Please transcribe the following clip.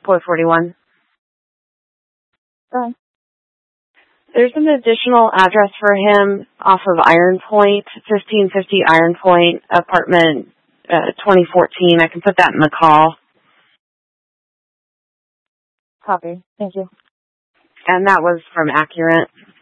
441. Go ahead. There's an additional address for him off of Iron Point, 1550 Iron Point, apartment 2014. I can put that in the call. Copy. Thank you. And that was from Accurate.